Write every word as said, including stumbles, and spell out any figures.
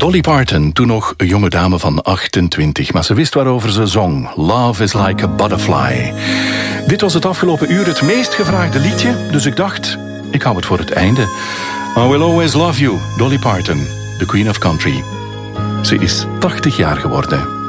Dolly Parton, toen nog een jonge dame van achtentwintig, maar ze wist waarover ze zong. Love is like a butterfly. Dit was het afgelopen uur het meest gevraagde liedje, dus ik dacht, ik hou het voor het einde. I will always love you, Dolly Parton, the Queen of Country. Ze is tachtig jaar geworden.